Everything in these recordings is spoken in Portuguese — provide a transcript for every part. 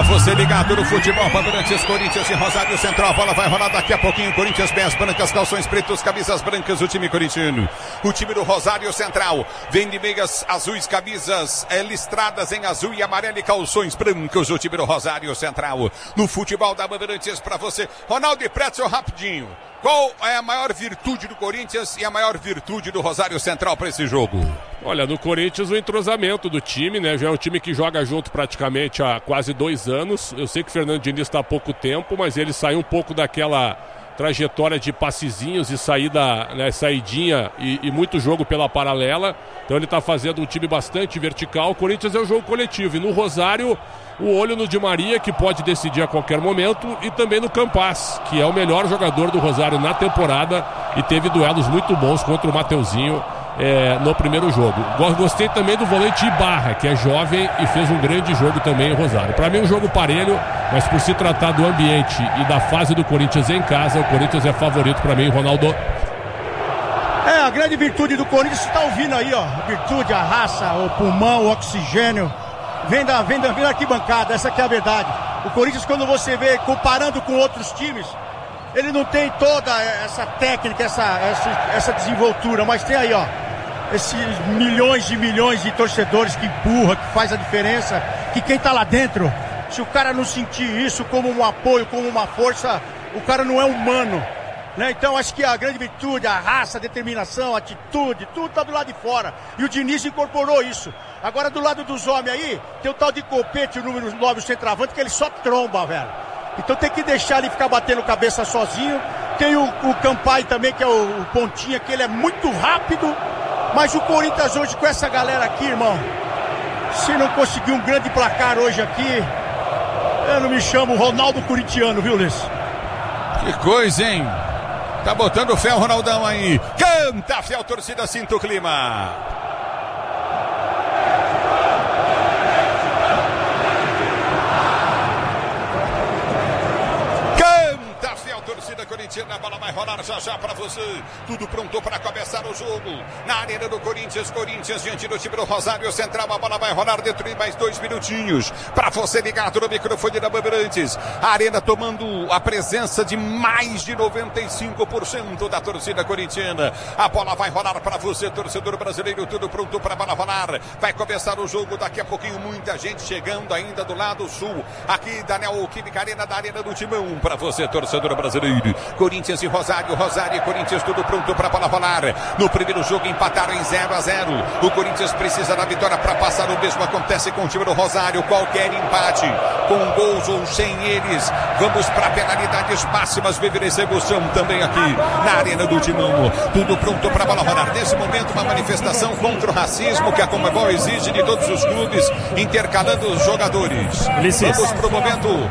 você ligado no futebol, Bandeirantes, Corinthians e Rosário Central. A bola vai rolar daqui a pouquinho. Corinthians, meias brancas, calções pretos, camisas brancas, o time corintiano. O time do Rosário Central vem de meias azuis, camisas listradas em azul e amarelo e calções brancos, o time do Rosário Central. No futebol da Bandeirantes para você. Ronaldo e Pretzel, rapidinho. Qual é a maior virtude do Corinthians e a maior virtude do Rosário Central para esse jogo? Olha, no Corinthians o entrosamento do time, né? Já é um time que joga junto praticamente há quase 2 anos. Eu sei que o Fernando Diniz está há pouco tempo, mas ele saiu um pouco daquela trajetória de passezinhos e saída, né, saidinha e muito jogo pela paralela. Então ele está fazendo um time bastante vertical. O Corinthians é um jogo coletivo. E no Rosário, o olho no Di Maria, que pode decidir a qualquer momento, e também no Campas, que é o melhor jogador do Rosário na temporada e teve duelos muito bons contra o Mateuzinho no primeiro jogo. Gostei também do volante Ibarra, que é jovem e fez um grande jogo também em Rosário. Para mim um jogo parelho, mas por se tratar do ambiente e da fase do Corinthians em casa, o Corinthians é favorito para mim, Ronaldo. A grande virtude do Corinthians, você está ouvindo aí, ó, a virtude, a raça, o pulmão, o oxigênio, vem da arquibancada, essa que é a verdade. O Corinthians, quando você vê, comparando com outros times, ele não tem toda essa técnica, essa desenvoltura, mas tem aí, ó, esses milhões de torcedores que empurra, que faz a diferença, que quem tá lá dentro, se o cara não sentir isso como um apoio, como uma força, o cara não é humano, né? Então acho que a grande virtude, a raça, a determinação, a atitude, tudo tá do lado de fora, e o Diniz incorporou isso. Agora do lado dos homens aí, tem o tal de Copete, o número 9, o centroavante, que ele só tromba, velho. Então tem que deixar ele ficar batendo cabeça sozinho. Tem o Campai também, que é o pontinha, que ele é muito rápido. Mas o Corinthians hoje, com essa galera aqui, irmão, se não conseguir um grande placar hoje aqui, eu não me chamo Ronaldo Corintiano, viu, Liz? Que coisa, hein? Tá botando fé o Ronaldão aí. Canta, fiel torcida, sinta o clima. A bola vai rolar já para você. Tudo pronto para começar o jogo. Na arena do Corinthians diante do time do Rosário Central. A bola vai rolar dentro de mais 2 minutinhos. Para você ligado no microfone da Bandeirantes. A arena tomando a presença de mais de 95% da torcida corintiana. A bola vai rolar para você, torcedor brasileiro. Tudo pronto para a bola rolar. Vai começar o jogo daqui a pouquinho. Muita gente chegando ainda do lado sul. Aqui da Neoquímica Arena, da Arena do Timão. Para você, torcedor brasileiro. Corinthians e Rosário e Corinthians, tudo pronto para a bola rolar. No primeiro jogo empataram em 0-0. O Corinthians precisa da vitória para passar. O mesmo acontece com o time do Rosário. Qualquer empate, com gols ou sem eles, vamos para penalidades máximas. Viver essa emoção também aqui na Arena do Timão. Tudo pronto para a bola rolar. Nesse momento, uma manifestação contra o racismo que a Conmebol exige de todos os clubes, intercalando os jogadores. Vamos para o momento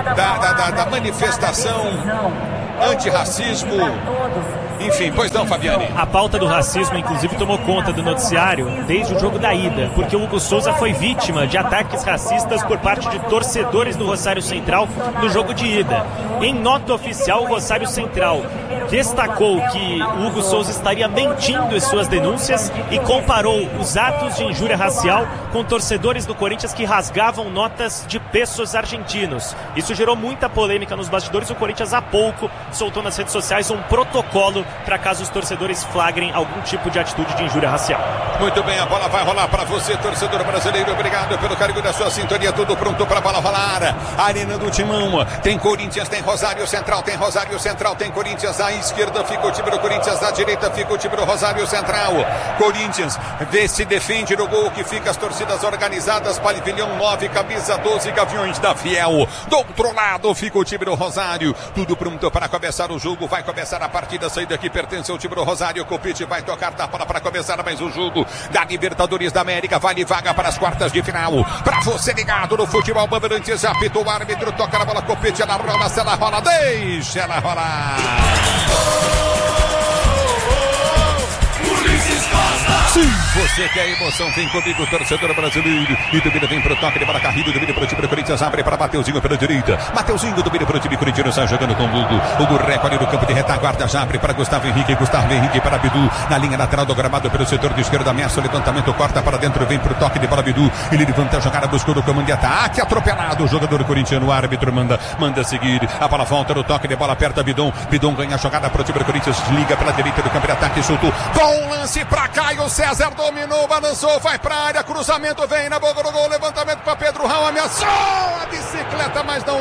da manifestação antirracismo. Enfim, pois não, Fabiane. A pauta do racismo, inclusive, tomou conta do noticiário desde o jogo da ida, porque o Hugo Souza foi vítima de ataques racistas por parte de torcedores do Rosário Central no jogo de ida. Em nota oficial, o Rosário Central destacou que o Hugo Souza estaria mentindo em suas denúncias e comparou os atos de injúria racial com torcedores do Corinthians que rasgavam notas de pesos argentinos. Isso gerou muita polêmica nos bastidores. O Corinthians há pouco soltou nas redes sociais um protocolo para caso os torcedores flagrem algum tipo de atitude de injúria racial. Muito bem, a bola vai rolar para você, torcedor brasileiro. Obrigado pelo carinho da sua sintonia. Tudo pronto para a bola rolar. Arena do Timão. Tem Corinthians, tem Rosário Central, tem Corinthians. À esquerda fica o time do Corinthians, à direita fica o time do Rosário Central. Corinthians se defende no gol que fica as torcidas organizadas. Pavilhão 9, camisa 12, Gaviões da Fiel. Do outro lado fica o time do Rosário. Tudo pronto para começar o jogo. Vai começar a partida. Saída que pertence ao time do Rosário. O Copete vai tocar da bola para começar mais um jogo da Libertadores da América. Vale vaga para as quartas de final. Para você ligado no futebol, Bandeirantes, apita o árbitro, toca na bola, Copete, ela rola, se ela rola, deixa ela rolar. Sim, você quer emoção, vem comigo, torcedor brasileiro. E domina, vem pro toque de bola, Carrilho, domina pro time do Corinthians, abre para Mateuzinho pela direita. Mateuzinho domina pro time corintiano, sai jogando com o Hugo. Hugo recolhe no campo de retaguarda, já abre para Gustavo Henrique para Bidu. Na linha lateral do gramado pelo setor de esquerda, ameaça o levantamento, corta para dentro, vem pro toque de bola, Bidu. Ele levanta a jogada, buscou do comando de ataque, atropelado o jogador corintiano, o árbitro manda seguir. A bola volta no toque de bola, aperta Bidon. Bidon ganha a jogada pro time do Corinthians, liga pela direita do campo de ataque, soltou. Bom lance pra Caio César, dominou, balançou, vai pra área, cruzamento, vem na boca do gol, levantamento pra Pedro Raul, ameaçou a bicicleta, mas não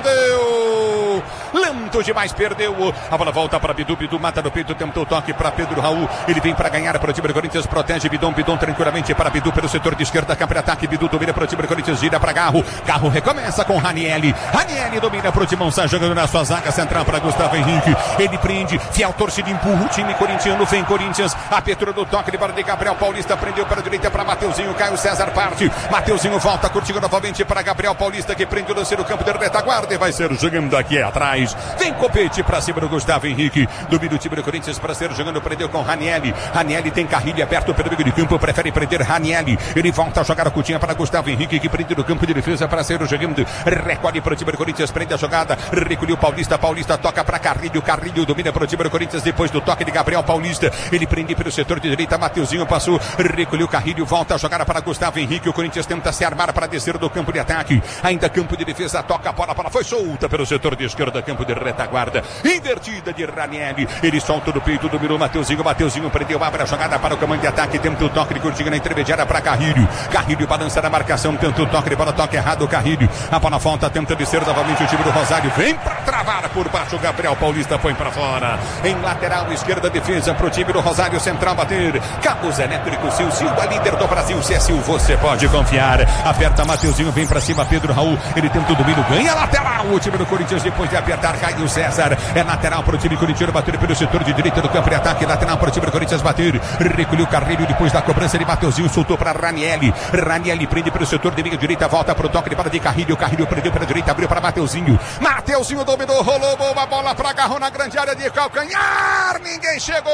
deu. Lento demais, perdeu. A bola volta para Bidu, Bidu mata no peito, tentou o toque para Pedro Raul. Ele vem para ganhar para o time do Corinthians, protege Bidon, Bidon tranquilamente para Bidu pelo setor de esquerda, campo de ataque, Bidu domina para o time do Corinthians, gira para Garro. Garro recomeça com Ranieri. Ranieri domina para o Timão, sai jogando na sua zaga central para Gustavo Henrique. Ele prende, fiel torcida, empurra o time corintiano, vem Corinthians. Apertura do toque de bola de Gabriel Paulista, prendeu para a direita para Mateuzinho, Caio César parte. Mateuzinho volta, curtindo novamente para Gabriel Paulista, que prende o lance no campo de retaguarda e vai ser jogando daqui atrás. Vem Copete para cima do Gustavo Henrique. Domina o time do Corinthians para ser jogando, prendeu com Ranieri. Ranieri tem Carrilho aberto pelo meio de campo, prefere prender Ranieri. Ele volta a jogar a cutinha para Gustavo Henrique, que prende no campo de defesa para ser jogando. Recolhe para o time do Corinthians, prende a jogada. Recolheu Paulista, Paulista toca para Carrilho. Carrilho domina para o time do Corinthians depois do toque de Gabriel Paulista. Ele prende pelo setor de direita, Mateuzinho passou. Recolheu Carrilho, volta a jogar para Gustavo Henrique. O Corinthians tenta se armar para descer do campo de ataque. Ainda campo de defesa, toca a bola foi solta pelo setor de esquerda, campo de retaguarda. Invertida de Ranieri. Ele solta no peito, dominou Mateuzinho. Mateuzinho prendeu, abre a jogada para o comando de ataque. Tenta o toque de curtinha na intermediária para Carrilho. Carrilho balança na marcação, tenta o toque de bola, toque errado. Carrilho. A bola volta, tenta descer novamente o time do Rosário. Vem para travar por baixo. Gabriel Paulista põe para fora. Em lateral esquerda, defesa para o time do Rosário Central bater. Cabos Elétricos, Silva, líder do Brasil. Cécio, você pode confiar. Aperta Mateuzinho, vem para cima Pedro Raul. Ele tenta o domínio, ganha lateral. O time do Corinthians depois de apertar, Caio César. É lateral para o time corintiano bater pelo setor de direita do campo de ataque. Lateral para o time do Corinthians bater. Recolheu Carrilho depois da cobrança de Mateuzinho, soltou para Ranieri. Ranieri prende pelo setor de meia direita, volta para o toque de bola de Carrilho. Carrilho prendeu pela direita, abriu para Mateuzinho. Mateuzinho dominou, rolou boa bola para Garro na grande área de calcanhar. Ninguém chegou.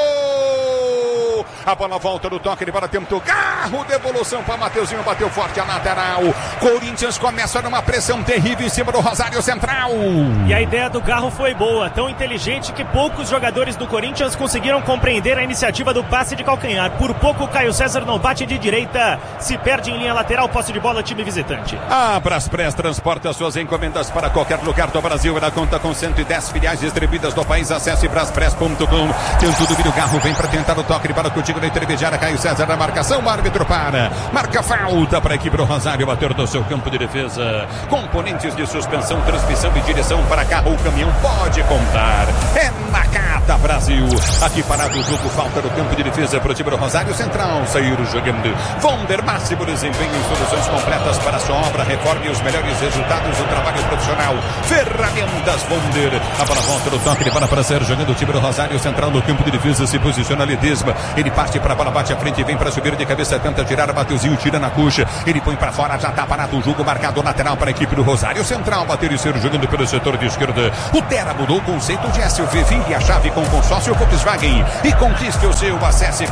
A bola volta no toque de bola, tentou Garro, devolução para Mateuzinho, bateu forte a lateral. Corinthians começa numa pressão terrível em cima do Rosário Central. E a ideia do Garro foi boa, tão inteligente que poucos jogadores do Corinthians conseguiram compreender a iniciativa do passe de calcanhar. Por pouco o Caio César não bate de direita, se perde em linha lateral, posse de bola, time visitante. A Braspress transporta suas encomendas para qualquer lugar do Brasil. Ela conta com 110 filiais distribuídas no país. Acesse braspress.com. Tenta o domínio, Garro vem para tentar o toque para contigo na intermediária. Caio César na marcação, o árbitro para. Marca falta para a equipe do Rosário bater do seu campo de defesa. Componentes de suspensão, transmissão e direção para carro, o caminhão pode contar. É na Cata Brasil. Aqui parado o jogo, falta no campo de defesa para o time do Rosário Central. Sair jogando. Vonder, máximo desempenho em soluções completas para a sua obra. Reforme os melhores resultados do trabalho profissional. Ferramentas Vonder. A bola volta no toque de bola para ser jogando o time do Rosário Central no campo de defesa. Se posiciona Ledesma. Ele parte para a bola, bate à frente, vem para subir de cabeça, tenta tirar, Mateuzinho tira na coxa. Ele põe para fora, já está parado o jogo, marcado lateral para a equipe do Rosário Central. Bater e ser jogando pelo setor de esquerda. O Terra mudou o conceito de SUV. Vire a chave com consórcio Volkswagen e conquiste o seu. Acesse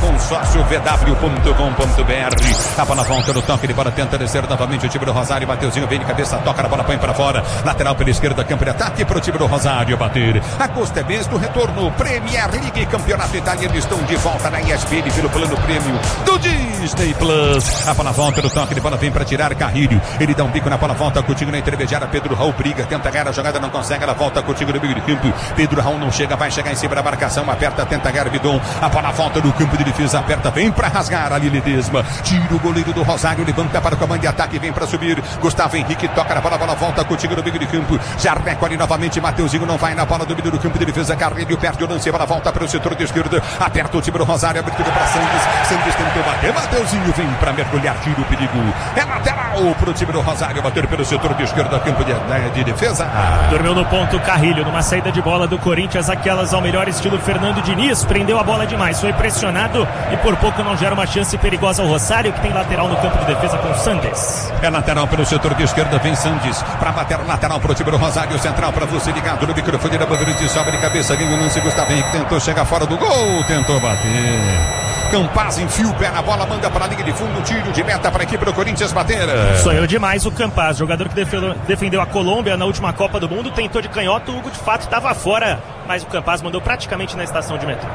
consórciovw.com.br. A bola volta no toque de bola, tenta descer novamente o time do Rosário. Mateuzinho vem de cabeça, toca na bola, põe para fora. Lateral pela esquerda, campo de ataque para o time do Rosário bater. Agosto é mês do retorno. Premier League, campeonato italiano, estão de volta na ESPN pelo plano prêmio do Disney Plus. A bola volta no toque de bola, vem para tirar Carrilho. Ele dá um bico na bola, volta contigo na intermediária. Pedro Raul briga, tenta ganhar a jogada, não consegue. Ela volta contigo no meio de campo. Pedro Raul não chega, vai chegar em cima da marcação. Aperta, tenta ganhar Bidon. A bola volta no campo de defesa, aperta, vem para rasgar ali Ledesma. Tira o goleiro do Rosário, levanta para o comando de ataque, vem para subir. Gustavo Henrique toca na bola, a bola volta contigo no meio de campo. Já recolhe novamente, Mateuzinho não vai na bola, domínio do campo de defesa. Carrilho perde o lance, a bola volta para o setor de esquerda. Aperta o time do Rosário, abertura para Santos. Santos tentou bater, Mateuzinho vem para mergulhar, tira o perigo. É lateral para o time do Rosário bater pelo setor de esquerda, campo de defesa. Dormiu no ponto Carrilho, numa saída de bola do Corinthians, aquelas ao melhor estilo Fernando Diniz, prendeu a bola demais, foi pressionado e por pouco não gera uma chance perigosa ao Rosário, que tem lateral no campo de defesa com Santos. É lateral pelo setor de esquerda, vem Santos para bater lateral para o time do Rosário Central, para você ligado no microfone da Bandeirante, sobe de cabeça, ganha o lance, Gustavo Henrique tentou chegar fora do gol, tentou bater. Campaz enfia o pé na bola, manda para a linha de fundo, tiro de meta para a equipe do Corinthians bater. Sonhou demais o Campaz, jogador que defendeu a Colômbia na última Copa do Mundo, tentou de canhota, o Hugo de fato estava fora, mas o Campaz mandou praticamente na estação de metrô.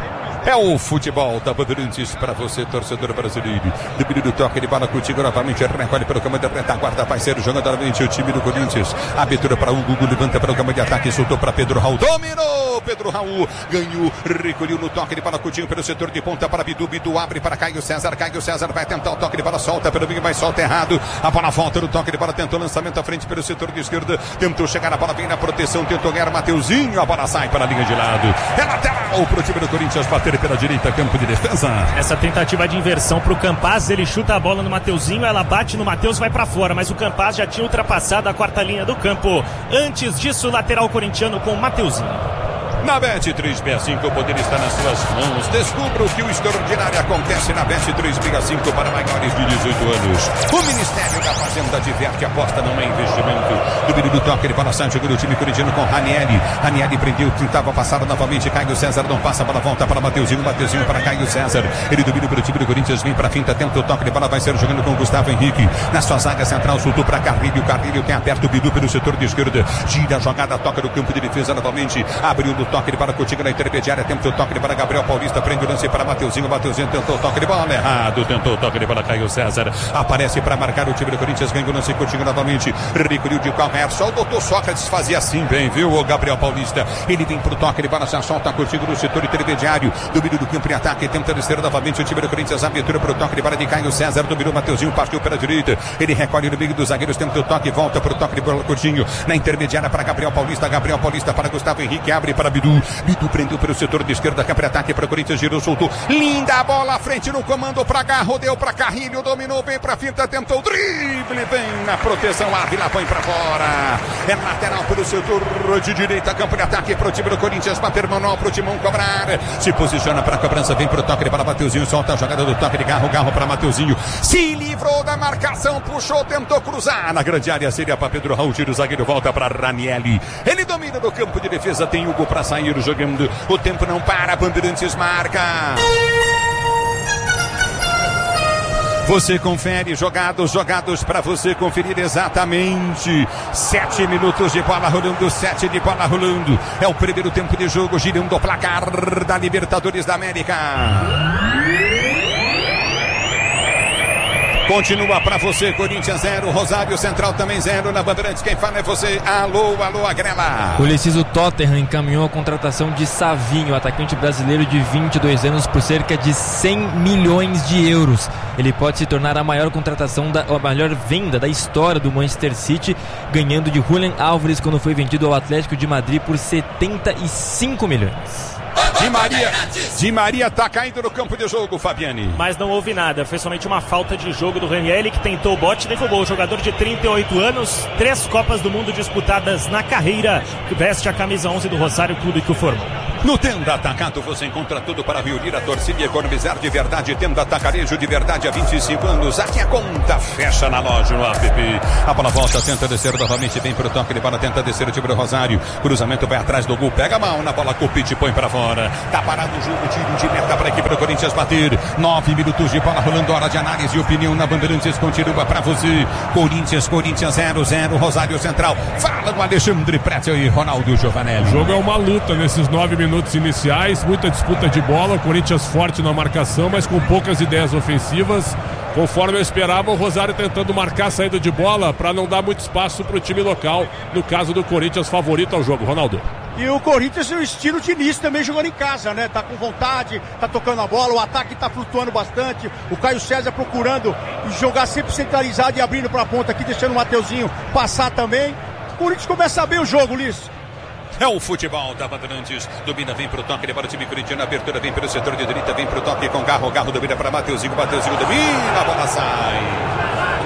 É o futebol da Bandeirantes para você, torcedor brasileiro. Domínio do toque de bola contigo novamente. Recolhe pelo campo de retaguarda. Vai ser jogando novamente o time do Corinthians. Abertura para o Hugo. Levanta para o campo de ataque. Soltou para Pedro Raul. Dominou Pedro Raul. Ganhou. Recolheu no toque de bola contigo pelo setor de ponta para Bidu. Bidu abre para Caio César. Caio César vai tentar o toque de bola. Solta pelo meio, mas solta errado. A bola volta no toque de bola. Tentou lançamento à frente pelo setor de esquerda. Tentou chegar a bola. Vem na proteção. Tentou ganhar Mateuzinho. A bola sai para a linha de lado. É lateral para o time do Corinthians bater pela direita, campo de defesa. Essa tentativa de inversão pro Campaz, ele chuta a bola no Mateuzinho, ela bate no Matheus, vai pra fora, mas o Campaz já tinha ultrapassado a quarta linha do campo. Antes disso, lateral corintiano com o Mateuzinho. Na Bet365 o poder está nas suas mãos. Descubra o que o extraordinário acontece na Bet365 para maiores de 18 anos. O Ministério da Fazenda diverte, aposta, não é investimento. Domínio do toque, ele bola sai, jogando o time corintiano com Ranieri. Ranieri prendeu, tentava passar novamente. Caio César não passa, a bola volta para Mateuzinho. Mateuzinho para Caio César. Ele domina para o time do Corinthians, vem para a finta, tenta o toque de bola, vai ser jogando com o Gustavo Henrique. Na sua zaga central, soltou para Carrilho. Carrilho tem aberto o Bidu pelo setor de esquerda. Gira a jogada, toca no campo de defesa novamente. Abriu no toque de bola contigo na intermediária, tenta o toque de bola, Gabriel Paulista prende o lance para Mateuzinho. Mateuzinho tentou o toque de bola, errado, tentou o toque de bola, Caio César aparece para marcar o time do Corinthians, ganha o lance contigo novamente, recolheu de calcanhar, só o doutor Sócrates fazia assim bem, viu, o Gabriel Paulista, ele vem pro toque de bola, já solta contigo no setor intermediário, domínio do campo e ataque, tenta descer novamente o time do Corinthians, abertura pro toque de bola de Caio César, dominou Mateuzinho, partiu pela direita, ele recolhe no meio dos zagueiros, tenta o toque, volta pro toque de bola curtinho, na intermediária para Gabriel Paulista para Gustavo Henrique, abre para Bidu. Bidu prendeu pelo setor de esquerda, campo ataque para o Corinthians, girou, soltou, linda bola à frente no comando para Garro, deu para Carrilho, dominou bem para finta, tentou o drible, bem na proteção, Ávila põe para fora, é lateral pelo setor de direita, campo de ataque para o time do Corinthians, bater manual para o Timão cobrar, se posiciona para a cobrança, vem para o toque de bola, Mateuzinho, solta a jogada do toque de Garro, Garro para Mateuzinho, se livrou da marcação, puxou, tentou cruzar, na grande área seria para Pedro Raul, tira o zagueiro, volta para Ranieri, ele domina no campo de defesa, tem Hugo para sair jogando, o tempo não para, Bandeirantes marca. Você confere jogados para você conferir exatamente. 7 minutos de bola rolando, 7 de bola rolando. É o primeiro tempo de jogo, girando o placar da Libertadores da América. Continua para você, Corinthians 0, Rosário Central também 0, na Bandeirantes quem fala é você, alô, Agrela. O Tottenham encaminhou a contratação de Savinho, atacante brasileiro de 22 anos, por cerca de 100 milhões de euros. Ele pode se tornar a maior contratação, a maior venda da história do Manchester City, ganhando de Julián Álvares quando foi vendido ao Atlético de Madrid por 75 milhões. Di Maria tá caindo no campo de jogo, Fabiane. Mas não houve nada, foi somente uma falta de jogo do Ranieri, que tentou o bote e derrubou o jogador de 38 anos, 3 Copas do Mundo disputadas na carreira, que veste a camisa 11 do Rosário Clube que o formou. No Tenda Atacado você encontra tudo para reunir a torcida e economizar de verdade. Tenda Atacarejo de verdade há 25 anos. Aqui a conta fecha na loja, no app. A bola volta, tenta descer novamente, vem pro toque de bola, tenta descer o time do Rosário. Cruzamento vai atrás do gol, pega a mão na bola, Copite põe para fora. Tá parado o jogo, tiro de meta para a equipe do Corinthians bater. 9 minutos de bola rolando, hora de análise e opinião na Bandeirantes. Continua para você. Corinthians 0-0, Rosário Central. Fala com Alexandre Pretzel e Ronaldo Giovanelli. O jogo é uma luta nesses 9 minutos iniciais, muita disputa de bola, o Corinthians forte na marcação, mas com poucas ideias ofensivas. Conforme eu esperava, o Rosário tentando marcar a saída de bola para não dar muito espaço para o time local, no caso do Corinthians, favorito ao jogo. Ronaldo. E o Corinthians, o estilo Diniz também jogando em casa, né? Tá com vontade, tá tocando a bola, o ataque tá flutuando bastante. O Caio César procurando jogar sempre centralizado e abrindo pra ponta aqui, deixando o Mateuzinho passar também. O Corinthians começa bem o jogo, Liz. É o futebol da Bandeirantes. Domina, vem pro toque, leva o time corintiano. Abertura, vem pelo setor de direita, vem pro toque com Garro. Garro domina para Mateuzinho. Mateuzinho domina, a bola sai.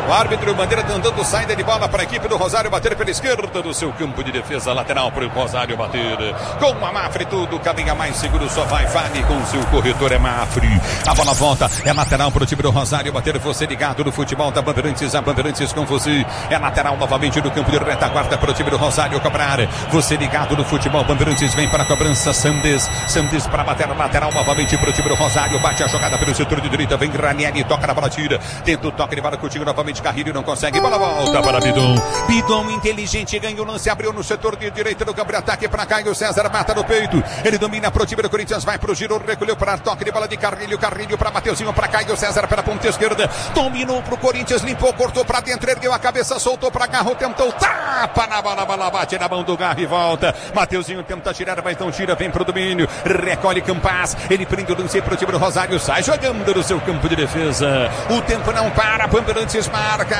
O árbitro Bandeira dando saída de bola para a equipe do Rosário bater pela esquerda do seu campo de defesa, lateral para o Rosário bater. Com a Mafre tudo caminha mais seguro, só vai Vale com seu corretor, é Mafre. A bola volta, é lateral para o time do Rosário bater. Você ligado no futebol da Bandeirantes, a Bandeirantes com você. É lateral novamente no campo de retaguarda para o time do Rosário cobrar. Você ligado no futebol, Bandeirantes vem para a cobrança, Sandes para bater a lateral novamente para o time do Rosário. Bate a jogada pelo setor de direita, vem Ranieri, toca na bola, tira. Tenta o toque de bola contigo novamente. Carrilho não consegue, bola volta para Bidon. Bidon inteligente, ganha o lance, abriu no setor de direita do campo de ataque para Caio César, mata no peito. Ele domina pro time do Corinthians, vai pro giro, recolheu para toque de bola de Carrilho para Mateuzinho, para Caio César pela ponta esquerda. Dominou pro Corinthians, limpou, cortou para dentro, ergueu a cabeça, soltou para Garro, tentou, tapa na bola, bola bate na mão do Garro e volta. Mateuzinho tenta tirar, mas não tira, vem pro domínio, recolhe Campas, ele prende o lance pro time do Rosário, sai jogando no seu campo de defesa. O tempo não para, Bandeirantes marca.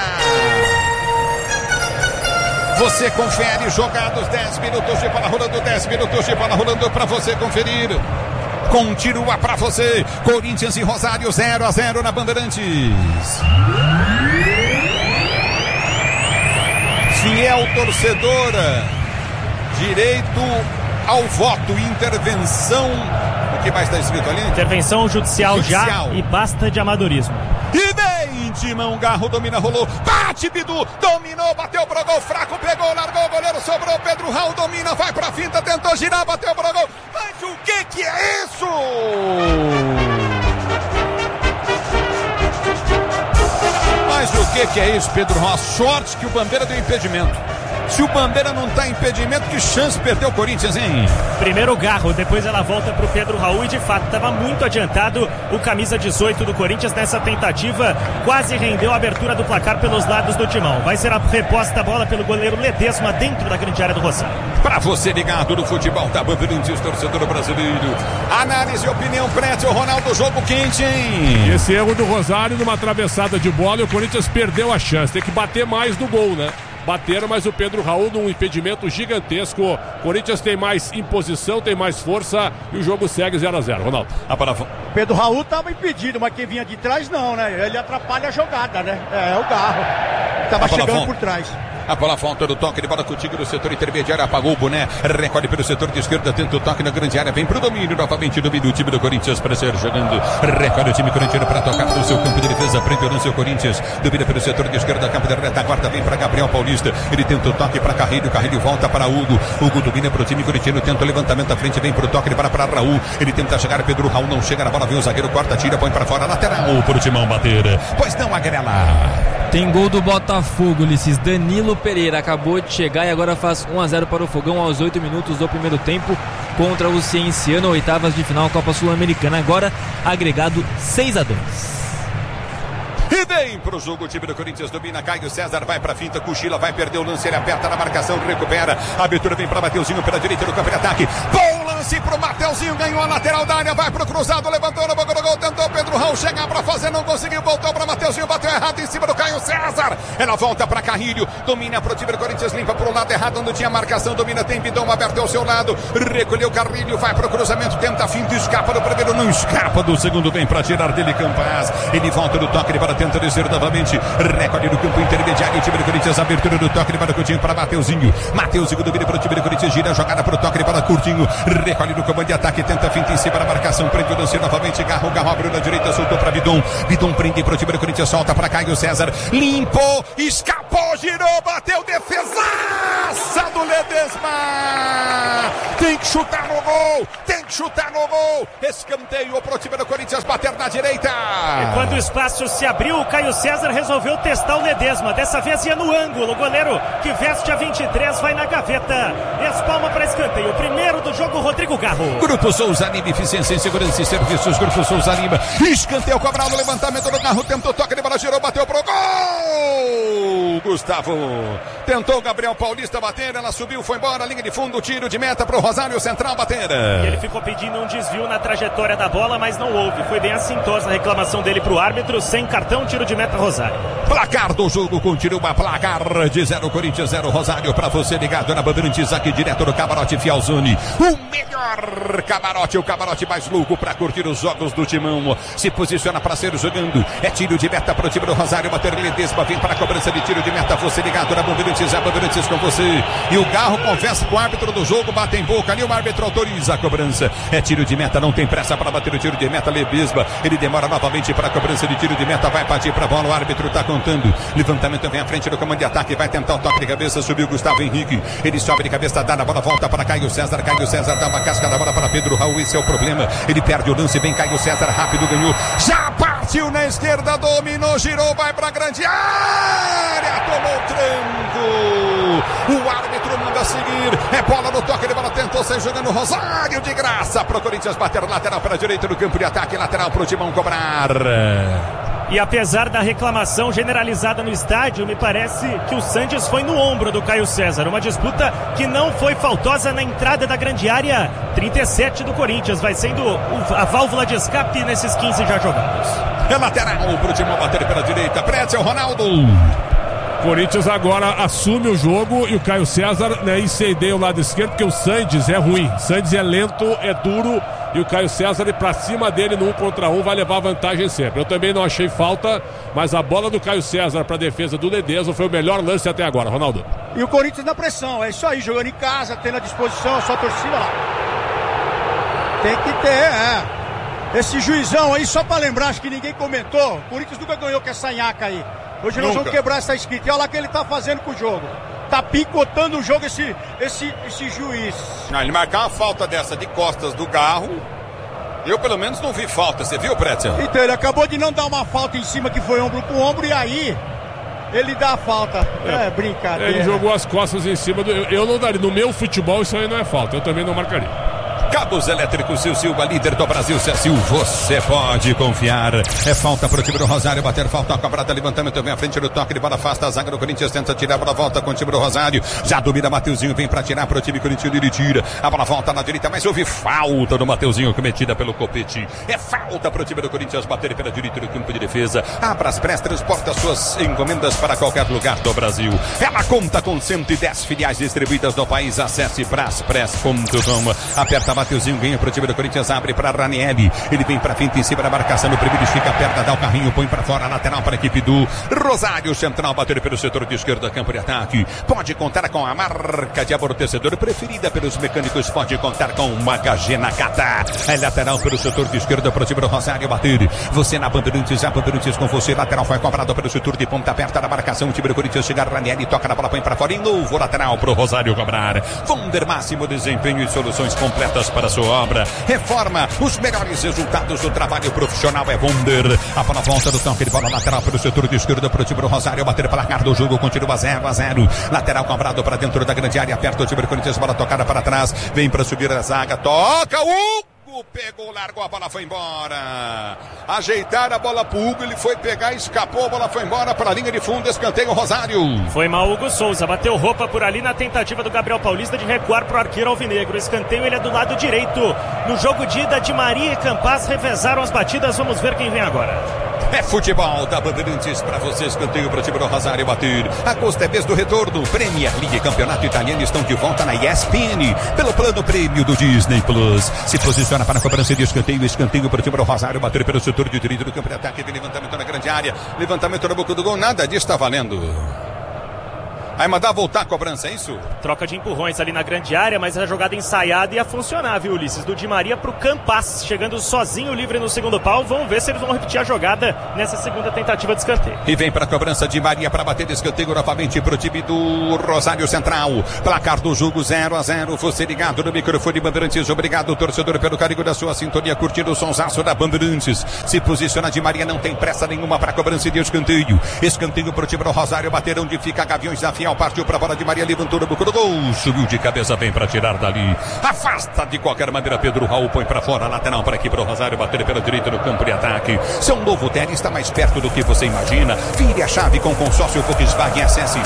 Você confere, jogados 10 minutos de bola rolando, 10 minutos de bola rolando para você conferir. Continua para você, Corinthians e Rosário 0-0 na Bandeirantes. Fiel torcedora, direito ao voto, intervenção. O que mais está escrito ali? Intervenção judicial já e basta de amadorismo. E vem Timão, Garro domina, rolou, bate Bidu, dominou, bateu pro gol, fraco, pegou, largou o goleiro, sobrou, Pedro Raul domina, vai pra finta, tentou girar, bateu pro gol, mas o que é isso? Mas o que é isso, Pedro Raul? Sorte que o Bandeira deu impedimento. Se o Bandeira não tá impedimento, que chance perdeu o Corinthians, hein? Primeiro o Garro, depois ela volta pro Pedro Raul e de fato estava muito adiantado o camisa 18 do Corinthians nessa tentativa, quase rendeu a abertura do placar pelos lados do timão. Vai ser a reposta a bola pelo goleiro Ledesma dentro da grande área do Rosário. Pra você ligado no futebol da Bandeirantes, torcedor brasileiro. Análise e opinião, Prédio Ronaldo, jogo quente, hein? Esse erro do Rosário numa atravessada de bola e o Corinthians perdeu a chance, tem que bater mais no gol, né? Bateram, mas o Pedro Raul num impedimento gigantesco. Corinthians tem mais imposição, tem mais força e o jogo segue 0-0. Ronaldo. Pedro Raul estava impedido, mas quem vinha de trás não, né? Ele atrapalha a jogada, né? É o Garro. Estava chegando por trás. A bola volta do toque de bola contigo no setor intermediário, apagou o boné, recolhe pelo setor de esquerda, tenta o toque na grande área, vem pro domínio, novamente domínio o time do Corinthians para ser jogando, recolhe o time corintiano para tocar no seu campo de defesa, prende o seu Corinthians, domina pelo setor de esquerda, campo de retaguarda, vem para Gabriel Paulista, ele tenta o toque para Carrilho volta para Hugo domina pro time corintiano, tenta o levantamento à frente, vem pro toque de bola para Raul, ele tenta chegar, Pedro Raul não chega na bola, vem o zagueiro, corta, tira, põe para fora, lateral pro timão bater, pois não, Agrela. Tem gol do Botafogo, Ulisses. Danilo Pereira acabou de chegar e agora faz 1-0 para o Fogão aos 8 minutos do primeiro tempo contra o Cienciano, oitavas de final Copa Sul-Americana. Agora agregado 6-2. E vem pro jogo o time do Corinthians, domina Caio César, vai pra finta, cochila, vai perder o lance, ele aperta na marcação, recupera, a abertura vem pra Mateuzinho pela direita do campo de ataque, bom lance pro Mateuzinho, ganhou a lateral da área, vai pro cruzado, levantou na boca do gol, tentou Pedro Raul chegar pra fazer, não conseguiu, voltou pra Mateuzinho, bateu errado em cima do Caio César, ela volta pra Carrilho, domina pro time do Corinthians, limpa pro lado errado, onde tinha marcação, domina, tem Bidon aberto ao seu lado, recolheu Carrilho, vai pro cruzamento, tenta a finta, escapa do primeiro, não escapa do segundo, vem pra tirar dele Campas, ele volta do toque de bola, tenta descer novamente, recolhe no campo intermediário, o time do Corinthians, abertura do toque de bola curtinho para Mateuzinho domina para o time do Corinthians, gira a jogada para o toque de bola curtinho, recolhe no comando de ataque, tenta a finta em cima da marcação, prende o lance novamente, Garro abriu na direita, soltou para Bidon prende para o time do Corinthians, solta para Caio César, limpou, escapou, girou, bateu, defesaça do Ledesma, tem que chutar no gol, escanteio para o time do Corinthians, bater na direita. E quando o espaço se abriu, o Caio César resolveu testar o Ledesma, dessa vez ia no ângulo, o goleiro que veste a 23 vai na gaveta, espalma para escanteio, o primeiro do jogo, Rodrigo Garro. Grupo Souza Lima, eficiência em segurança e serviços, Grupo Souza Lima, escanteio, cobrar no levantamento do Garro, tentou toque de bola, girou, bateu pro gol, Gustavo, tentou Gabriel Paulista bater, ela subiu, foi embora, linha de fundo, tiro de meta pro Rosário Central bater. E ele ficou pedindo um desvio na trajetória da bola, mas não houve, foi bem assintosa a reclamação dele pro árbitro, sem cartão, tiro de meta Rosário. Placar do jogo continua, placar de 0 Corinthians, 0 Rosário, pra você ligado na Bandeirantes, aqui direto do Camarote Fialzone. O melhor camarote, o camarote mais louco pra curtir os jogos do Timão. Se posiciona pra ser jogando, é tiro de meta pro time do Rosário, bater Ledesma, vem para a cobrança de tiro de meta, você ligado na Bandeirantes, a Bandeirantes com você. E o Garro conversa com o árbitro do jogo, bate em boca ali, o árbitro autoriza a cobrança. É tiro de meta, não tem pressa para bater o tiro de meta, Ledesma, ele demora novamente para a cobrança de tiro de meta, vai partir pra bola, o árbitro tá contando. Levantamento vem à frente do comando de ataque, vai tentar o toque de cabeça, subiu Gustavo Henrique, ele sobe de cabeça, dá na bola, volta para Caio César dá uma casca da bola para Pedro Raul, esse é o problema, ele perde o lance, vem Caio César, rápido, ganhou, já partiu na esquerda, dominou, girou, vai pra grande área, tomou o tranco, o árbitro manda seguir, é bola no toque de bola, tentou sair jogando Rosário de graça pro Corinthians bater lateral para a direita do campo de ataque, lateral pro Timão cobrar. E apesar da reclamação generalizada no estádio, me parece que o Sanches foi no ombro do Caio César. Uma disputa que não foi faltosa na entrada da grande área. 37 do Corinthians, vai sendo a válvula de escape nesses 15 já jogados. É lateral pro Timão bater pela direita. Pretzel, Ronaldo. Corinthians agora assume o jogo e o Caio César, né, incendeia o lado esquerdo, porque o Sanches é ruim. Sanches é lento, é duro, e o Caio César ir pra cima dele no 1 contra 1 vai levar vantagem sempre. Eu também não achei falta, mas a bola do Caio César pra defesa do Ledesma foi o melhor lance até agora, Ronaldo. E o Corinthians na pressão, é isso aí, jogando em casa, tendo à disposição a sua torcida lá. Tem que ter, esse juizão aí, só pra lembrar, acho que ninguém comentou, o Corinthians nunca ganhou com essa nhaca aí. Hoje nós vamos quebrar essa escrita. E olha lá o que ele tá fazendo com o jogo. Tá picotando o jogo esse juiz. Não, ele marcar uma falta dessa de costas do Garro, eu pelo menos não vi falta. Você viu, Pretzel? Então, ele acabou de não dar uma falta em cima que foi ombro com ombro e aí ele dá a falta. É brincadeira. Ele jogou as costas em cima do... Eu não daria. No meu futebol isso aí não é falta. Eu também não marcaria. Cabos Elétricos Silva, líder do Brasil, Cecil, você pode confiar. É falta pro time do Rosário, bater falta, cobrada, levantamento, vem à frente do toque de bola, afasta a zaga do Corinthians, tenta tirar a bola, volta com o time do Rosário, já domina Mateuzinho, vem pra tirar pro time corintiano, ele tira, a bola volta na direita, mas houve falta do Mateuzinho, cometida pelo Copete, é falta pro time do Corinthians, bater pela direita do campo de defesa, a Braspress transporta suas encomendas para qualquer lugar do Brasil, ela conta com 110 filiais distribuídas no país, acesse braspress.com, aperta Mateuzinho, ganha pro time do Corinthians, abre para Ranieri, ele vem pra frente em cima da marcação, no primeiro estica a perna, dá o carrinho, põe pra fora, lateral para a equipe do Rosário Central, bater pelo setor de esquerda, campo de ataque, pode contar com a marca de amortecedor preferida pelos mecânicos, pode contar com uma HG Nakata, é lateral pelo setor de esquerda pro time do Rosário bater, você na Bandeirantes, a Bandeirantes com você, lateral foi cobrado pelo setor de ponta aperta da marcação, o time do Corinthians chega, Ranieri toca na bola, põe pra fora, em novo lateral pro Rosário cobrar, Vonder, máximo desempenho e soluções completas para a sua obra, reforma, os melhores resultados do trabalho profissional é Wonder, a bola volta do toque de bola lateral pelo setor de esquerda para o time do Rosário, bater para placar do jogo, continua 0-0, lateral cobrado para dentro da grande área, aperta o time do Corinthians, bola tocada para trás, vem para subir a zaga, toca, Hugo pegou, largou, a bola foi embora, ajeitaram a bola pro Hugo, ele foi pegar, escapou, a bola foi embora para a linha de fundo, escanteio Rosário. Foi mal Hugo Souza, bateu roupa por ali na tentativa do Gabriel Paulista de recuar pro arqueiro alvinegro, escanteio ele é do lado direito, no jogo de ida de Maria e Campas revezaram as batidas, vamos ver quem vem agora. É futebol da Bandeirantes para você, escanteio para o time do Rosário bater. Agosto é mês do retorno. Premier League Campeonato Italiano estão de volta na ESPN pelo plano prêmio do Disney Plus. Se posiciona para a cobrança de escanteio. Escanteio para o time do Rosário bater pelo setor de direito do campo de ataque. Vem levantamento na grande área. Levantamento na boca do gol. Nada disso está valendo. Vai mandar voltar a cobrança, é isso? Troca de empurrões ali na grande área, mas a jogada ensaiada ia funcionar, viu, Ulisses? Do Di Maria pro Campas, chegando sozinho livre no segundo pau. Vamos ver se eles vão repetir a jogada nessa segunda tentativa de escanteio. E vem para a cobrança de Maria para bater de escanteio novamente pro time do Rosário Central. Placar do jogo 0-0. Você ligado no microfone Bandeirantes. Obrigado, torcedor, pelo carinho da sua sintonia, curtindo o sonsaço da Bandeirantes. Se posiciona de Maria, não tem pressa nenhuma para a cobrança de escanteio. Escanteio pro time do Rosário bater onde fica Gaviões da Fiel. Daniel partiu para a bola de Maria, levantou no buco do gol, subiu de cabeça, vem para tirar dali, afasta de qualquer maneira. Pedro Raul põe para fora, lateral para aqui para o Rosário, bater pela direita no campo de ataque. Seu novo Tele está mais perto do que você imagina. Vire a chave com consórcio Volkswagen, acesse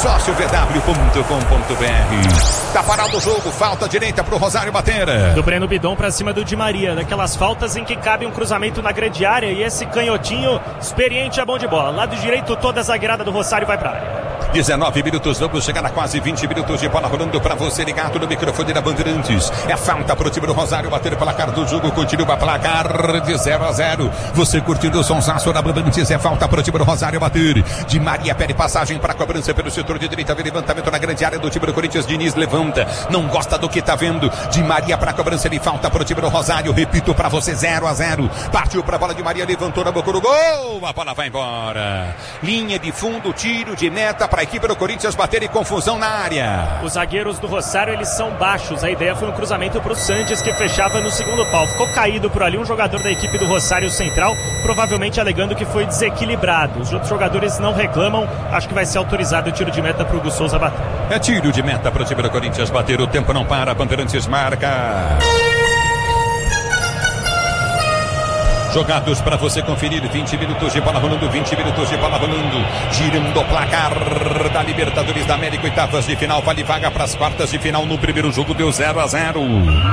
consórciovw.com.br. Tá parado o jogo, falta direita para o Rosário bater. Do Breno Bidon para cima do Di Maria, daquelas faltas em que cabe um cruzamento na grande área e esse canhotinho experiente é bom de bola. Lado direito, toda a zagueirada do Rosário vai para a área. 19 minutos, vamos chegar a quase 20 minutos de bola rolando para você ligado no microfone da Bandeirantes. É falta para o time do Rosário bater o placar do jogo, continua placar de 0-0. Você curtindo o sonsaço da Bandeirantes, é falta para o time do Rosário bater. Di Maria pede passagem para a cobrança pelo setor de direita, vem levantamento na grande área do time do Corinthians. Diniz levanta, não gosta do que está vendo. Di Maria para a cobrança, ele falta para o time do Rosário, repito para você, 0-0. Partiu para a bola de Maria, levantou na boca do gol, a bola vai embora. Linha de fundo, tiro de meta para a equipe do Corinthians bater, e confusão na área. Os zagueiros do Rosário, eles são baixos. A ideia foi um cruzamento para o Sanches, que fechava no segundo pau. Ficou caído por ali um jogador da equipe do Rosário Central, provavelmente alegando que foi desequilibrado. Os outros jogadores não reclamam. Acho que vai ser autorizado o tiro de meta para o Hugo Souza bater. É tiro de meta para o time do Corinthians bater. O tempo não para, Bandeirantes marca. Jogados para você conferir, 20 minutos de bola rolando, 20 minutos de bola rolando, girando o placar da Libertadores da América, oitavas de final, vale vaga para as quartas de final. No primeiro jogo deu 0-0.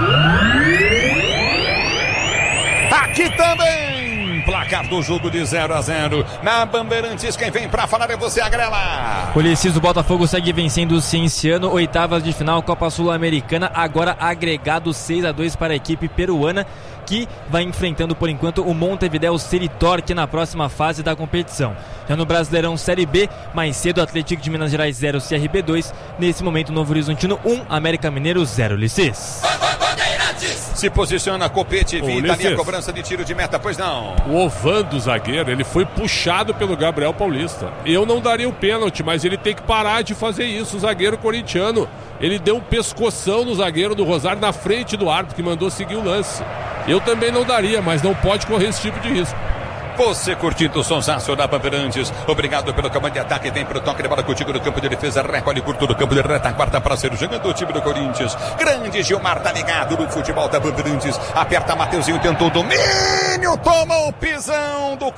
Aqui também, placar do jogo de 0-0. Na Bandeirantes, quem vem para falar é você, Agrela. O Leciso Botafogo segue vencendo o Cienciano, oitavas de final, Copa Sul-Americana, agora agregado 6-2 para a equipe peruana, que vai enfrentando por enquanto o Montevideo City Torque na próxima fase da competição. Já no Brasileirão Série B, mais cedo Atlético de Minas Gerais 0, CRB 2, nesse momento Novo Horizontino 1, América Mineiro 0, Licis. Se posiciona Copete, Vida ali a cobrança de tiro de meta, pois não. O Ovando, zagueiro, ele foi puxado pelo Gabriel Paulista. Eu não daria o pênalti, mas ele tem que parar de fazer isso, o zagueiro corintiano. Ele deu um pescoção no zagueiro do Rosário na frente do árbitro, que mandou seguir o lance. Eu também não daria, mas não pode correr esse tipo de risco. Você curtindo o sonsaço da Bandeirantes. Obrigado pelo comando de ataque. Vem pro toque de bola contigo no campo de defesa. Recolhe por todo o campo de retaguarda para ser jogando o time do Corinthians. Grande Gilmar tá ligado no futebol da Bandeirantes. Aperta Mateuzinho, tentou o domínio. Toma o pisão do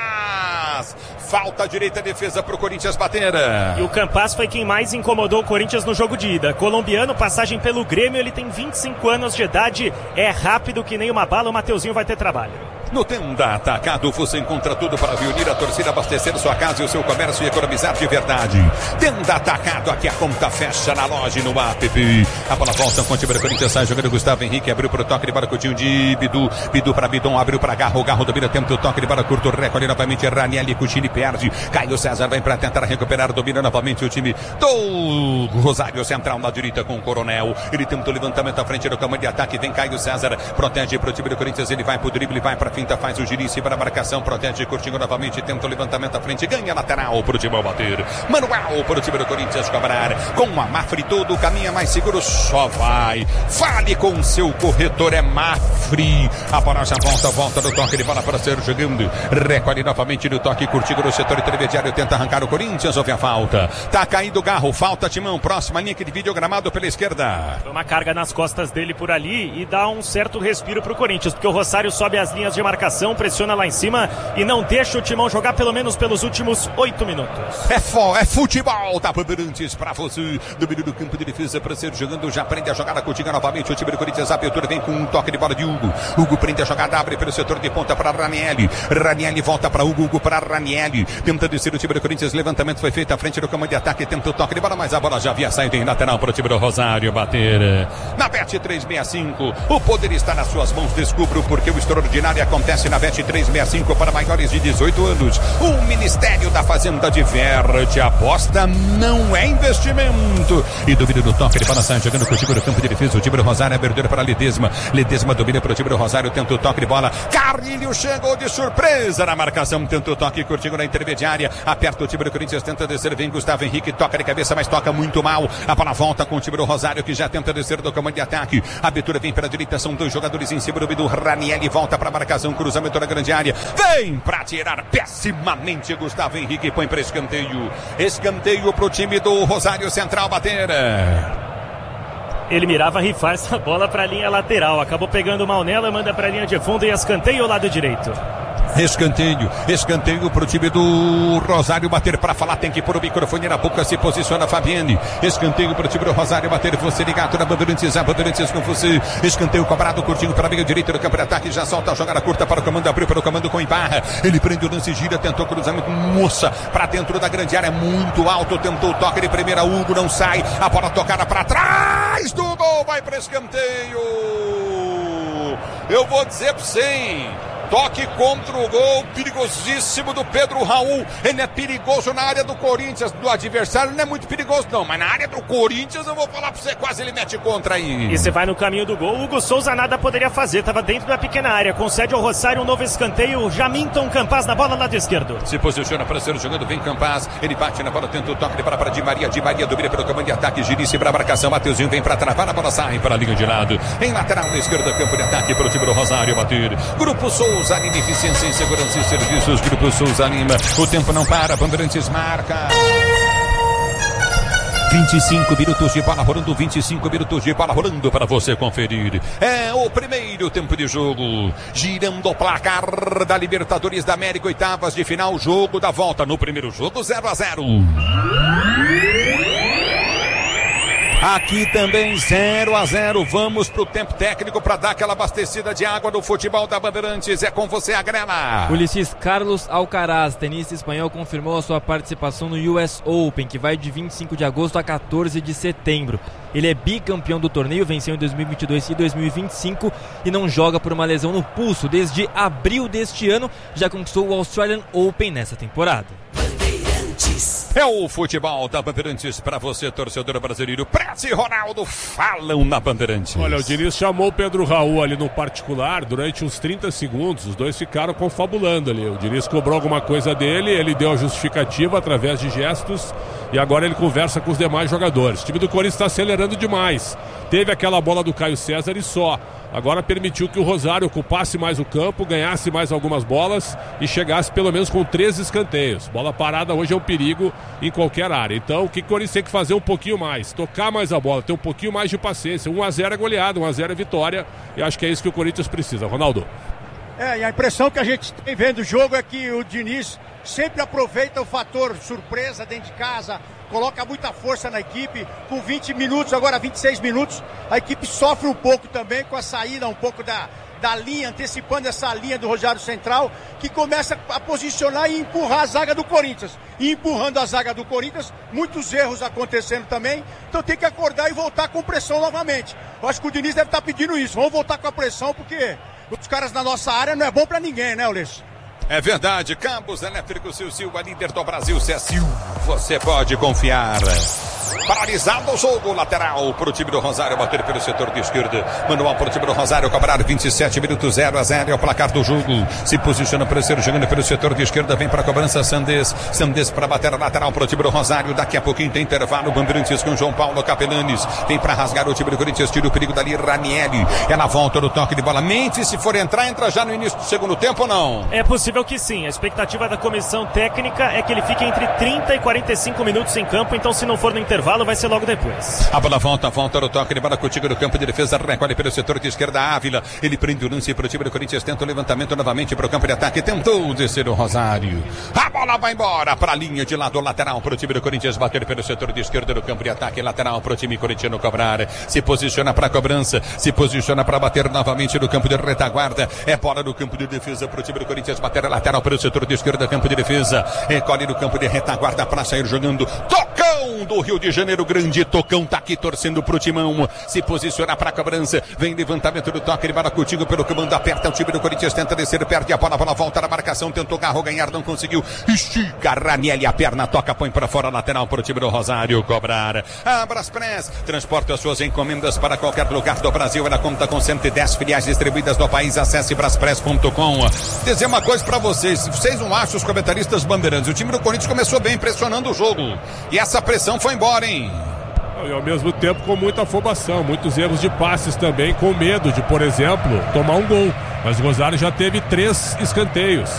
Campas. Falta direita, defesa pro Corinthians bater. E o Campas foi quem mais incomodou o Corinthians no jogo de ida. Colombiano, passagem pelo Grêmio. Ele tem 25 anos de idade. É rápido que nem uma bala. O Mateuzinho vai ter trabalho. No Tenda Atacado você encontra tudo para reunir a torcida, abastecer sua casa e o seu comércio e economizar de verdade. Tenda Atacado, aqui a conta fecha na loja e no app. A bola volta com o time do Corinthians, sai jogando Gustavo Henrique, abriu para o toque de bola curtinho de Bidu. Bidu para Bidon, abriu para Garro, Garro domina, tenta o toque de bola curto, recolhe novamente Ranieri, Cucini perde. Caio César vem para tentar recuperar, domina novamente o time do Rosário Central na direita com o Coronel. Ele tenta o levantamento à frente do comando de ataque, vem Caio César, protege para o time do Corinthians, ele vai para o drible, vai para finta, faz o giro em cima da marcação, protege Curtinho novamente, tenta o levantamento à frente, ganha lateral para o time ao bater, manual para o time do Corinthians cobrar, com a Mafre todo caminha mais seguro, só vai, fale com seu corretor, é Mafre, a bola já volta no toque de bola para ser jogando, recolhe novamente no toque, Curtinho no setor intermediário, tenta arrancar o Corinthians, houve a falta, tá caindo o Garro, falta Timão, próxima linha de vídeo gramado pela esquerda. Foi uma carga nas costas dele por ali e dá um certo respiro pro Corinthians, porque o Rosário sobe as linhas de marcação, pressiona lá em cima e não deixa o Timão jogar pelo menos pelos últimos 8 minutos. É futebol da Bandeirantes pra você. Domínio do campo de defesa para ser jogando. Já prende a jogada contigo novamente. O time do Corinthians, a abertura vem com um toque de bola de Hugo. Hugo prende a jogada, abre pelo setor de ponta para Ranieri. Ranieri volta para Hugo, Hugo para Ranieri. Tenta descer o time do Corinthians. Levantamento foi feito à frente do comando de ataque. Tenta o toque de bola, mas a bola já havia saído em lateral para o time do Rosário bater. Na Bet 365, o poder está nas suas mãos. Descubra porque o extraordinário acontece na Bet 365 para maiores de 18 anos. O Ministério da Fazenda diverte. Aposta não é investimento. E domina do toque de bola, sai jogando com o time do campo de defesa. O time do Rosário, abertura para Ledesma. Ledesma domina para o time do Rosário, tenta o toque de bola. Carrilho chegou de surpresa na marcação, tenta o toque curtinho na intermediária. Aperta o time do Corinthians, tenta descer, vem Gustavo Henrique, toca de cabeça, mas toca muito mal. A bola volta com o time do Rosário, que já tenta descer do comando de ataque. A abertura vem para a direita, são dois jogadores em cima do Bidu. Ranieri volta para a marcação. marcação, cruzamento na grande área, vem pra tirar pessimamente Gustavo Henrique, põe pra escanteio. Escanteio pro time do Rosário Central bater. Ele mirava rifar essa bola pra linha lateral, acabou pegando mal nela, manda pra linha de fundo e escanteio ao lado direito. Escanteio pro time do Rosário bater. Pra falar tem que pôr o microfone na boca, se posiciona Fabiane. Escanteio pro time do Rosário bater, você ligado na Bandeirantes, a Bandeirantes com você. Escanteio cobrado, curtinho para meio direito do campo de ataque, já solta a jogada curta para o comando, abriu para o comando com Ibarra. Ele prende o lance, gira, tentou cruzamento, moça, pra dentro da grande área, muito alto, tentou o toque de primeira, Hugo não sai, a bola tocada pra trás do gol, vai para escanteio. Eu vou dizer pra você, hein? Toque contra o gol, perigosíssimo do Pedro Raul. Ele é perigoso na área do Corinthians, do adversário não é muito perigoso não, mas na área do Corinthians eu vou falar pra você, quase ele mete contra aí. E você vai no caminho do gol, Hugo Souza nada poderia fazer, tava dentro da pequena área, concede ao Rosário um novo escanteio, Jaminton Campaz na bola, lado esquerdo. Se posiciona para ser jogando, vem Campaz, ele bate na bola, tenta o toque para Di Maria domina pelo comando de ataque, Girice para a marcação, Mateuzinho vem para travar, a bola sai para a linha de lado, em lateral da esquerda, campo de ataque para o time do Rosário bater. Grupo Souza Lima, eficiência em segurança e serviços, Grupo Souza Lima, o tempo não para, Bandeirantes marca. 25 minutos de bola rolando, 25 minutos de bola rolando para você conferir. É o primeiro tempo de jogo, girando o placar da Libertadores da América, oitavas de final, jogo da volta. No primeiro jogo, 0-0. Aqui também 0-0. Vamos pro tempo técnico para dar aquela abastecida de água no futebol da Bandeirantes. É com você, a grama. Ulisses Carlos Alcaraz, tenista espanhol, confirmou a sua participação no US Open, que vai de 25 de agosto a 14 de setembro. Ele é bicampeão do torneio, venceu em 2022 e 2025 e não joga por uma lesão no pulso. Desde abril deste ano, já conquistou o Australian Open nessa temporada. É o futebol da Bandeirantes para você, torcedor brasileiro. Prece e Ronaldo falam na Bandeirantes. Olha, o Diniz chamou o Pedro Raul ali no particular durante uns 30 segundos. Os dois ficaram confabulando ali. O Diniz cobrou alguma coisa dele, ele deu a justificativa através de gestos e agora ele conversa com os demais jogadores. O time do Corinthians está acelerando demais. Teve aquela bola do Caio César e só. Agora permitiu que o Rosário ocupasse mais o campo, ganhasse mais algumas bolas e chegasse pelo menos com 13 escanteios. Bola parada hoje é um perigo em qualquer área. Então o que o Corinthians tem que fazer um pouquinho mais? Tocar mais a bola, ter um pouquinho mais de paciência. 1-0 é goleada, 1-0 é vitória. E acho que é isso que o Corinthians precisa. Ronaldo. E a impressão que a gente tem vendo o jogo é que o Diniz sempre aproveita o fator surpresa dentro de casa, coloca muita força na equipe, com 20 minutos, agora 26 minutos, a equipe sofre um pouco também com a saída um pouco da linha, antecipando essa linha do Rosário Central, que começa a posicionar e empurrar a zaga do Corinthians. E empurrando a zaga do Corinthians, muitos erros acontecendo também, então tem que acordar e voltar com pressão novamente. Eu acho que o Diniz deve estar pedindo isso, vamos voltar com a pressão, porque os caras na nossa área não é bom pra ninguém, né, Ulisses? É verdade, Campos Elétrico Silva, líder do Brasil, Cecil, você pode confiar. Paralisado o jogo, lateral pro time do Rosário, bater pelo setor de esquerda, manual pro time do Rosário, cobrar 27 minutos, 0-0 é o placar do jogo, se posiciona para ser jogando pelo setor de esquerda, vem para a cobrança Sandes para bater a lateral pro time do Rosário, daqui a pouquinho tem intervalo, Bandeirantes com João Paulo Capelanes, vem para rasgar o time do Corinthians, tira o perigo dali, Ranieri, ela volta no toque de bola, mente, se for entrar, entra já no início do segundo tempo ou não? É possível que sim, a expectativa da comissão técnica é que ele fique entre 30 e 45 minutos em campo, então se não for no intervalo vai ser logo depois. A bola volta no toque de bola contigo no campo de defesa, recolhe pelo setor de esquerda, Ávila, ele prende o lance para o time do Corinthians, tenta o levantamento novamente para o campo de ataque, tentou descer o Rosário, a bola vai embora para a linha de lado lateral para o time do Corinthians, bater pelo setor de esquerda no campo de ataque, lateral para o time corintiano cobrar, se posiciona para a cobrança, se posiciona para bater novamente no campo de retaguarda, é bola no campo de defesa para o time do Corinthians, bater a lateral pelo setor de esquerda, campo de defesa, recolhe no campo de retaguarda para sair jogando, Tocão do Rio de Janeiro, grande Tocão tá aqui torcendo pro Timão, se posiciona para a cobrança, vem levantamento do toque, ele vai contigo pelo comando, aperta o time do Corinthians, tenta descer, perde a bola volta na marcação, tentou Garro ganhar, não conseguiu, estica Ranieri a perna, toca, põe para fora, lateral pro time do Rosário cobrar. A Braspress transporta as suas encomendas para qualquer lugar do Brasil, ela conta com 110 filiais distribuídas no país, acesse braspress.com. Dizer uma coisa para vocês não acham, os comentaristas bandeirantes, o time do Corinthians começou bem, pressionando o jogo, e essa pressão foi embora, hein? E ao mesmo tempo com muita afobação, muitos erros de passes também, com medo de, por exemplo, tomar um gol. Mas o Rosário já teve 3 escanteios.